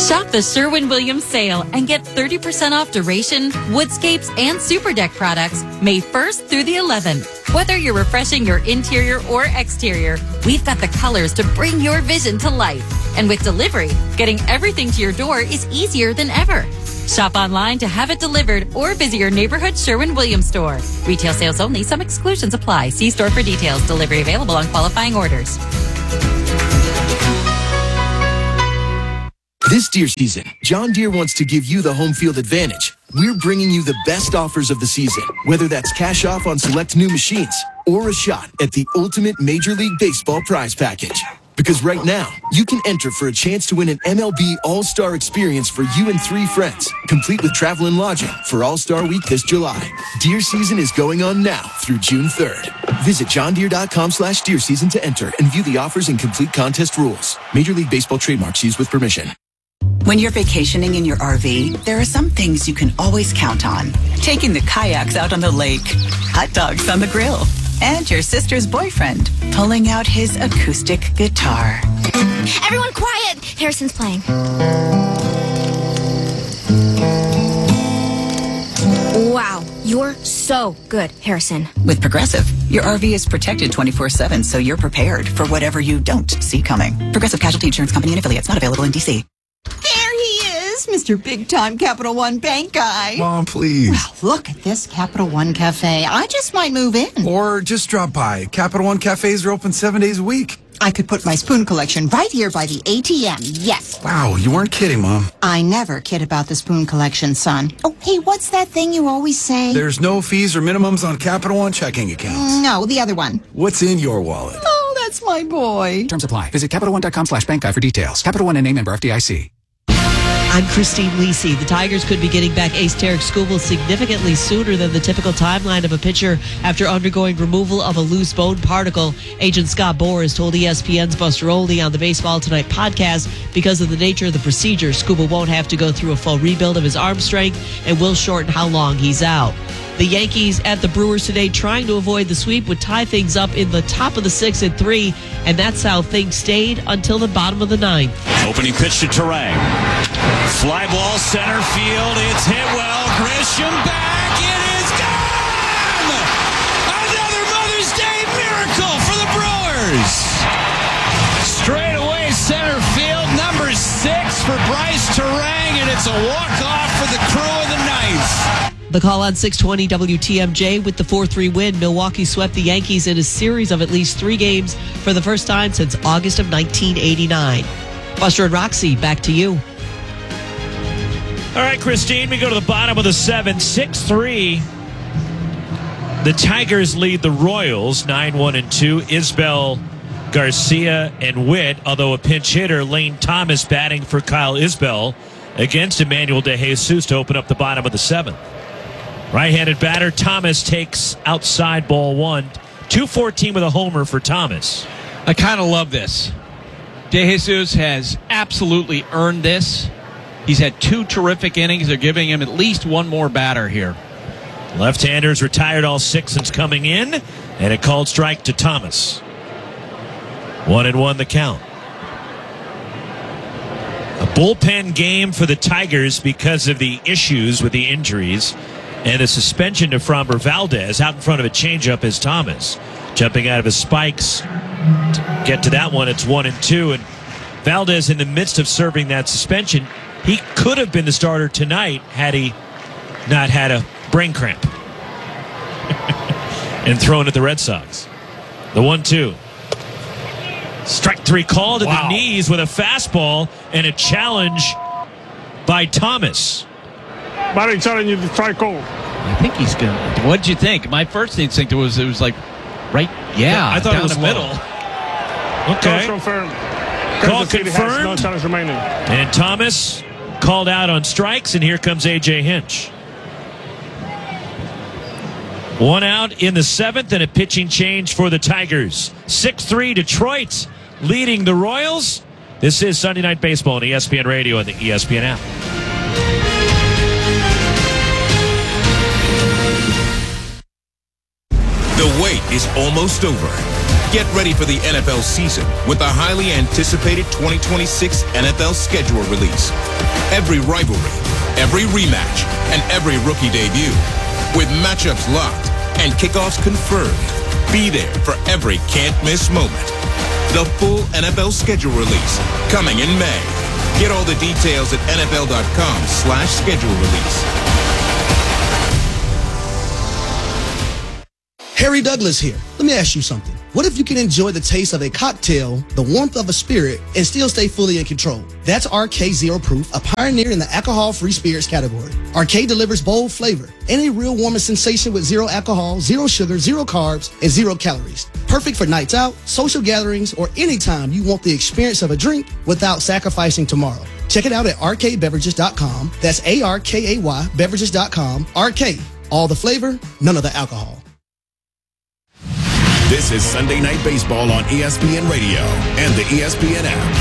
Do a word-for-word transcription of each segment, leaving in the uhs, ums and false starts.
Shop the Sherwin-Williams sale and get thirty percent off Duration, Woodscapes, and Super Deck products May first through the eleventh. Whether you're refreshing your interior or exterior, we've got the colors to bring your vision to life. And with delivery, getting everything to your door is easier than ever. Shop online to have it delivered or visit your neighborhood Sherwin-Williams store. Retail sales only. Some exclusions apply. See store for details. Delivery available on qualifying orders. This deer season, John Deere wants to give you the home field advantage. We're bringing you the best offers of the season, whether that's cash off on select new machines or a shot at the ultimate Major League Baseball prize package. Because right now, you can enter for a chance to win an M L B All-Star experience for you and three friends, complete with travel and lodging for All-Star Week this July. Deer season is going on now through June third. Visit johndeere.com slash deer season to enter and view the offers and complete contest rules. Major League Baseball trademarks used with permission. When you're vacationing in your R V, there are some things you can always count on. Taking the kayaks out on the lake, hot dogs on the grill, and your sister's boyfriend pulling out his acoustic guitar. Everyone quiet! Harrison's playing. Wow, you're so good, Harrison. With Progressive, your R V is protected twenty-four seven, so you're prepared for whatever you don't see coming. Progressive Casualty Insurance Company and affiliates, not available in D C. There he is, Mister Big Time Capital One Bank guy. Mom, please. Well, look at this Capital One Cafe. I just might move in. Or just drop by. Capital One cafes are open seven days a week. I could put my spoon collection right here by the A T M. Yes. Wow, you weren't kidding, Mom. I never kid about the spoon collection, son. Oh, hey, what's that thing you always say? There's no fees or minimums on Capital One checking accounts. No, the other one. What's in your wallet? Oh, that's my boy. Terms apply. Visit CapitalOne.com slash bank guide for details. Capital One and a member F D I C. I'm Christine Lisi. The Tigers could be getting back ace Tarek Skubal significantly sooner than the typical timeline of a pitcher after undergoing removal of a loose bone particle. Agent Scott Boras told E S P N's Buster Olney on the Baseball Tonight podcast because of the nature of the procedure, Skubal won't have to go through a full rebuild of his arm strength and will shorten how long he's out. The Yankees at the Brewers today trying to avoid the sweep would tie things up in the top of the sixth at three, and that's how things stayed until the bottom of the ninth. Opening pitch to Turang. Fly ball center field. It's hit well. Grisham back. It is gone! Another Mother's Day miracle for the Brewers. Straight away center field. Number six for Bryce Turang, and it's a walk-off for the crew of the ninth. The call on six twenty W T M J with the four three win. Milwaukee swept the Yankees in a series of at least three games for the first time since August of nineteen eighty-nine. Buster and Roxy, back to you. All right, Christine, we go to the bottom of the seventh. six three. The Tigers lead the Royals nine one and two. Isbell, Garcia, and Witt, although a pinch hitter, Lane Thomas batting for Kyle Isbell against Emmanuel De Jesus to open up the bottom of the seventh. Right-handed batter, Thomas takes outside ball one. two fourteen with a homer for Thomas. I kind of love this. De Jesus has absolutely earned this. He's had two terrific innings. They're giving him at least one more batter here. Left-handers retired all six since coming in, and a called strike to Thomas. One and one the count. A bullpen game for the Tigers because of the issues with the injuries and the suspension to Framber Valdez. Out in front of a changeup is Thomas. Jumping out of his spikes. To get to that one, it's one and two. And Valdez in the midst of serving that suspension, he could have been the starter tonight had he not had a brain cramp and thrown at the Red Sox. The one two. Strike three called at wow. the knees with a fastball and a challenge by Thomas. Barry telling you to strike call. I think he's going to. What'd you think? My first instinct was it was like right. Yeah, I thought down it was the low. middle. Okay. Confirmed. Call confirmed. No challenge remaining. And Thomas called out on strikes, and here comes A J Hinch. One out in the seventh and a pitching change for the Tigers. six three Detroit leading the Royals. This is Sunday Night Baseball on E S P N Radio and the E S P N app. The wait is almost over. Get ready for the N F L season with the highly anticipated twenty twenty-six N F L schedule release. Every rivalry, every rematch, and every rookie debut. With matchups locked and kickoffs confirmed. Be there for every can't-miss moment. The full N F L schedule release coming in May. Get all the details at nfl.com slash schedule release. Harry Douglas here. Let me ask you something. What if you can enjoy the taste of a cocktail, the warmth of a spirit, and still stay fully in control? That's R K Zero Proof, a pioneer in the alcohol-free spirits category. R K delivers bold flavor and a real warming sensation with zero alcohol, zero sugar, zero carbs, and zero calories. Perfect for nights out, social gatherings, or anytime you want the experience of a drink without sacrificing tomorrow. Check it out at R K beverages dot com. That's A R K A Y beverages dot com. R K, all the flavor, none of the alcohol. This is Sunday Night Baseball on E S P N Radio and the E S P N app.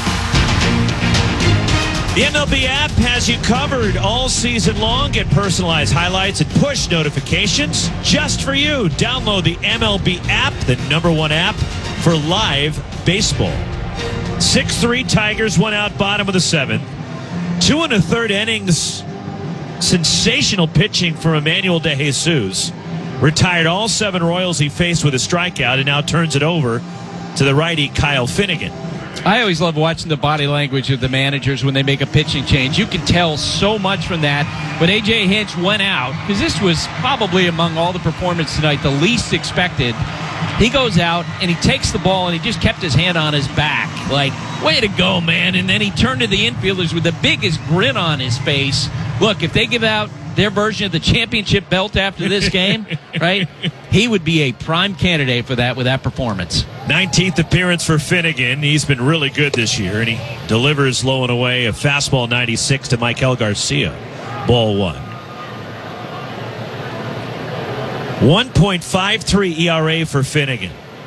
The M L B app has you covered all season long. Get personalized highlights and push notifications just for you. Download the M L B app, the number one app for live baseball. six three Tigers, one out, bottom of the seventh. Two and a third innings. Sensational pitching from Emmanuel De Jesus. Retired all seven Royals he faced with a strikeout and now turns it over to the righty Kyle Finnegan. I always love watching the body language of the managers when they make a pitching change. You can tell so much from that. When A J Hinch went out, because this was probably among all the performances tonight the least expected, he goes out and he takes the ball and he just kept his hand on his back. Like, way to go, man. And then he turned to the infielders with the biggest grin on his face. Look, if they give out their version of the championship belt after this game, right, he would be a prime candidate for that with that performance. nineteenth appearance for Finnegan. He's been really good this year, and he delivers low and away a fastball ninety-six to Michael Garcia. Ball one. one point five three E R A for Finnegan.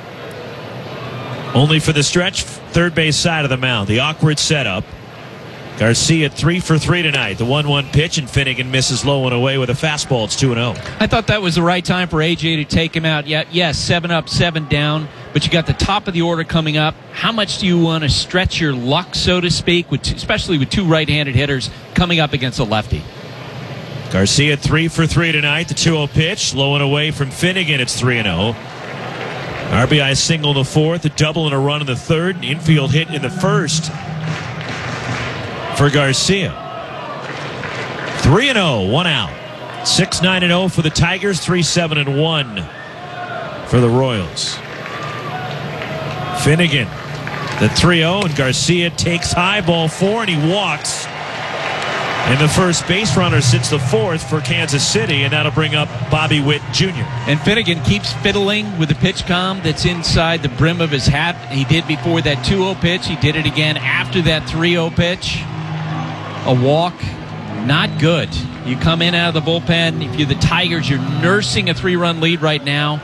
Only for the stretch, third base side of the mound. The awkward setup. Garcia three for three tonight. The one one pitch, and Finnegan misses low and away with a fastball. It's two and oh. I thought that was the right time for A J to take him out. Yeah, yes, seven up, seven down, but you got the top of the order coming up. How much do you want to stretch your luck, so to speak, with, especially with two right-handed hitters coming up against a lefty? Garcia three for three tonight. The two oh pitch, low and away from Finnegan. It's three and oh. R B I single in the fourth, a double and a run in the third, an infield hit in the first for Garcia. three and oh, one out. six nine and oh for the Tigers, three seven and one for the Royals. Finnegan, the three oh, and Garcia takes high, ball four, and he walks. And the first base runner sits the fourth for Kansas City, and that'll bring up Bobby Witt Junior And Finnegan keeps fiddling with the pitch com that's inside the brim of his hat. He did before that two oh pitch. He did it again after that three oh pitch. A walk, not good. You come in out of the bullpen. If you're the Tigers, you're nursing a three-run lead right now.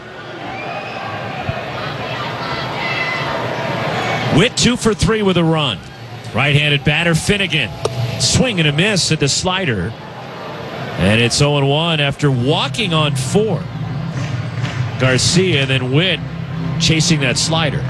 Witt two for three with a run. Right-handed batter Finnegan. Swing and a miss at the slider. And it's oh and one after walking on four. Garcia, and then Witt chasing that slider.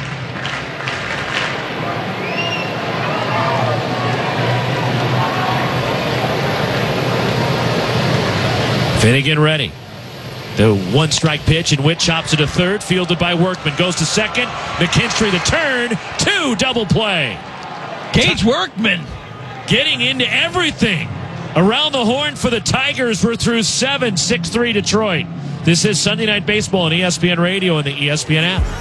Finnegan ready. The one-strike pitch, and Witt chops it to third. Fielded by Workman. Goes to second. McKinstry the turn. Two double play. Gage Workman getting into everything. Around the horn for the Tigers. We're through seven. six three Detroit. This is Sunday Night Baseball on E S P N Radio and the E S P N app.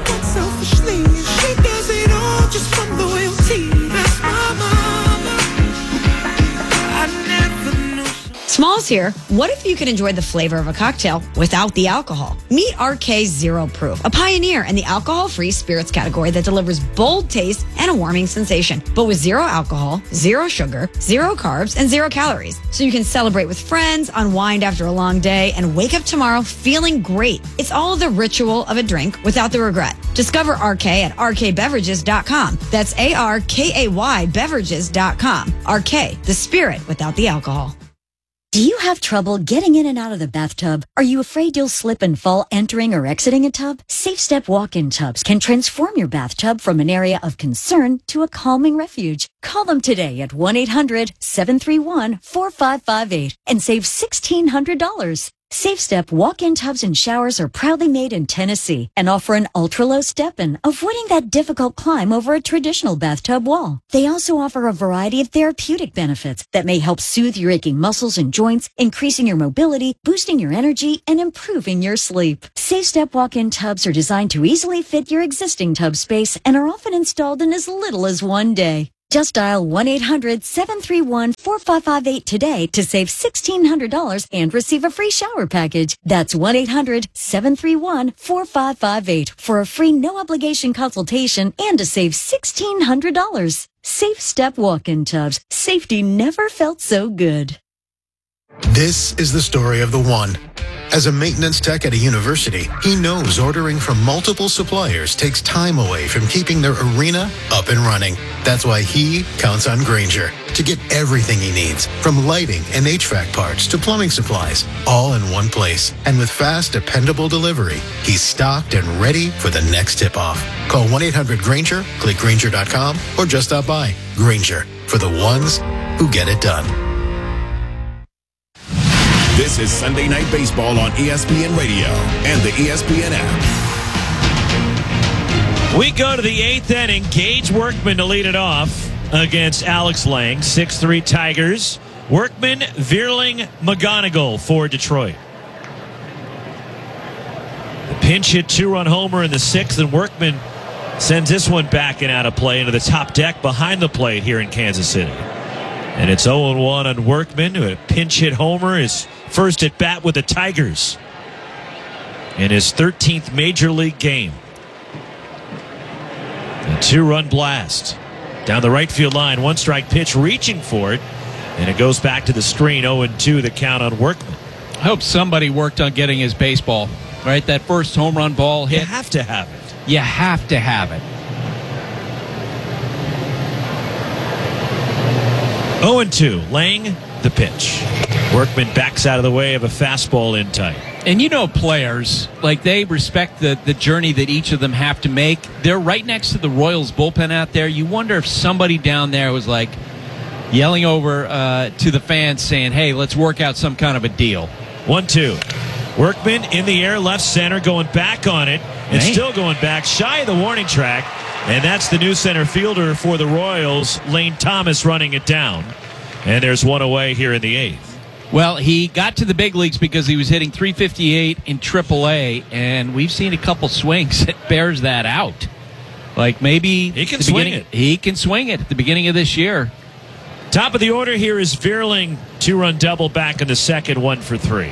Smalls here. What if you could enjoy the flavor of a cocktail without the alcohol? Meet R K Zero Proof, a pioneer in the alcohol-free spirits category that delivers bold taste and a warming sensation, but with zero alcohol, zero sugar, zero carbs, and zero calories. So you can celebrate with friends, unwind after a long day, and wake up tomorrow feeling great. It's all the ritual of a drink without the regret. Discover R K at R K beverages dot com. That's A R K A Y beverages dot com. R K, the spirit without the alcohol. Do you have trouble getting in and out of the bathtub? Are you afraid you'll slip and fall entering or exiting a tub? Safe Step walk-in tubs can transform your bathtub from an area of concern to a calming refuge. Call them today at one eight hundred seven three one four five five eight and save sixteen hundred dollars. Safe Step walk-in tubs and showers are proudly made in Tennessee and offer an ultra-low step-in, avoiding that difficult climb over a traditional bathtub wall. They also offer a variety of therapeutic benefits that may help soothe your aching muscles and joints, increasing your mobility, boosting your energy, and improving your sleep. Safe Step walk-in tubs are designed to easily fit your existing tub space and are often installed in as little as one day. Just dial one eight hundred seven three one four five five eight today to save sixteen hundred dollars and receive a free shower package. That's one eight hundred seven three one four five five eight for a free no-obligation consultation and to save sixteen hundred dollars. Safe Step walk-in tubs. Safety never felt so good. This is the story of the one. As a maintenance tech at a university, he knows ordering from multiple suppliers takes time away from keeping their arena up and running. That's why he counts on Grainger to get everything he needs, from lighting and H V A C parts to plumbing supplies, all in one place. And with fast, dependable delivery, he's stocked and ready for the next tip-off. Call one eight hundred Grainger, click Grainger dot com, or just stop by. Grainger, for the ones who get it done. This is Sunday Night Baseball on E S P N Radio and the E S P N app. We go to the eighth inning. Gage Workman to lead it off against Alex Lang. six three Tigers. Workman, Vierling, McGonigal for Detroit. The pinch hit two-run homer in the sixth, and Workman sends this one back and out of play into the top deck behind the plate here in Kansas City. And it's oh and one on Workman, who had a pinch hit homer, his first at bat with the Tigers in his thirteenth major league game. A two-run blast down the right field line. One strike pitch, reaching for it, and it goes back to the screen. oh and two the count on Workman. I hope somebody worked on getting his baseball, right? That first home run ball hit. You have to have it. You have to have it. oh and two, Lang the pitch. Workman backs out of the way of a fastball in tight. And you know players, like they respect the, the journey that each of them have to make. They're right next to the Royals bullpen out there. You wonder if somebody down there was like yelling over uh, to the fans saying, hey, let's work out some kind of a deal. one two. Workman in the air, left center, going back on it, and hey. still going back, shy of the warning track. And that's the new center fielder for the Royals, Lane Thomas, running it down. And there's one away here in the eighth. Well, he got to the big leagues because he was hitting three fifty-eight in triple A, and we've seen a couple swings that bears that out. Like maybe he can swing it. He can swing it at the beginning of this year. Top of the order here is Vierling, two-run double back in the second, one for three.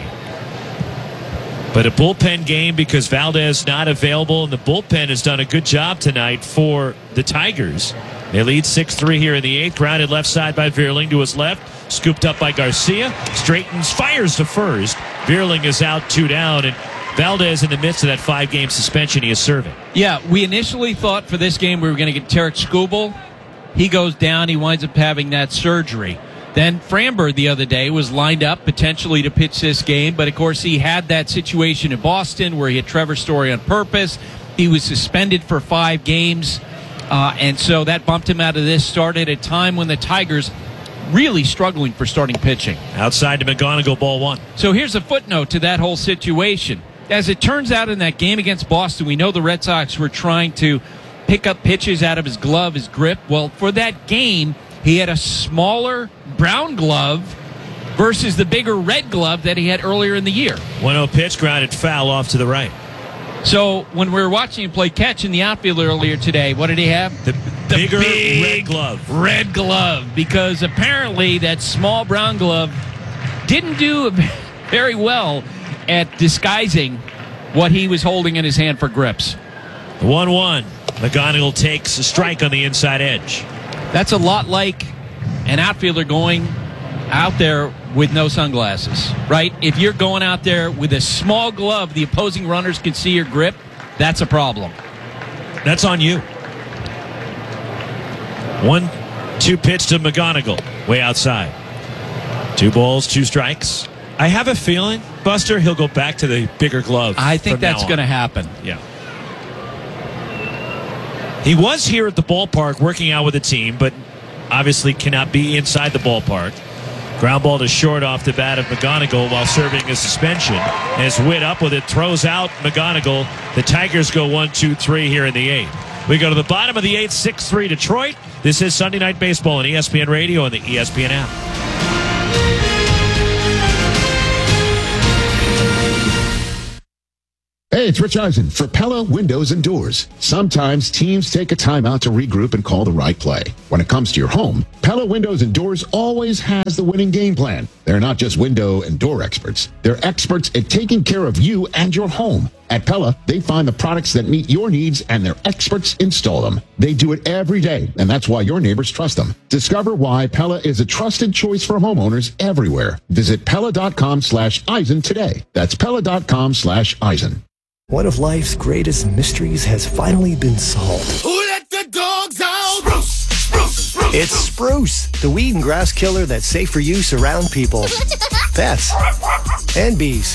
But a bullpen game because Valdez not available, and the bullpen has done a good job tonight for the Tigers. They lead six three here in the eighth. Grounded left side by Vierling to his left. Scooped up by Garcia. Straightens, fires to first. Vierling is out, two down, and Valdez in the midst of that five-game suspension. He is serving. Yeah, we initially thought for this game we were going to get Tarek Skubal. He goes down. He winds up having that surgery. Then Framber the other day was lined up potentially to pitch this game, but of course he had that situation in Boston where he had Trevor Story on purpose. He was suspended for five games, uh, and so that bumped him out of this start at a time when the Tigers really struggling for starting pitching. Outside to McGonigal, ball one. So here's a footnote to that whole situation. As it turns out in that game against Boston, we know the Red Sox were trying to pick up pitches out of his glove, his grip. Well, for that game, he had a smaller brown glove versus the bigger red glove that he had earlier in the year. one oh pitch, grounded foul off to the right. So when we were watching him play catch in the outfield earlier today, what did he have? The, the bigger big red glove. Red glove, because apparently that small brown glove didn't do very well at disguising what he was holding in his hand for grips. one one. McGonigal takes a strike on the inside edge. That's a lot like an outfielder going out there with no sunglasses, right? If you're going out there with a small glove, the opposing runners can see your grip. That's a problem. That's on you. One two pitch to McGonigal, way outside. Two balls, two strikes. I have a feeling, Buster, he'll go back to the bigger glove. I think from that's now on. going to happen. Yeah. He was here at the ballpark working out with the team, but obviously cannot be inside the ballpark. Ground ball to short off the bat of McGonigal while serving a suspension. As Witt up with it, throws out McGonigal. The Tigers go one, two, three here in the eighth. We go to the bottom of the eighth, six three Detroit. This is Sunday Night Baseball on E S P N Radio and the E S P N app. Hey, it's Rich Eisen for Pella Windows and Doors. Sometimes teams take a timeout to regroup and call the right play. When it comes to your home, Pella Windows and Doors always has the winning game plan. They're not just window and door experts. They're experts at taking care of you and your home. At Pella, they find the products that meet your needs and their experts install them. They do it every day, and that's why your neighbors trust them. Discover why Pella is a trusted choice for homeowners everywhere. Visit Pella.com slash Eisen today. That's Pella.com slash Eisen. One of life's greatest mysteries has finally been solved. Who let the dogs out? Spruce, spruce, spruce. It's Spruce, the weed and grass killer that's safe for use around people, pets, and bees.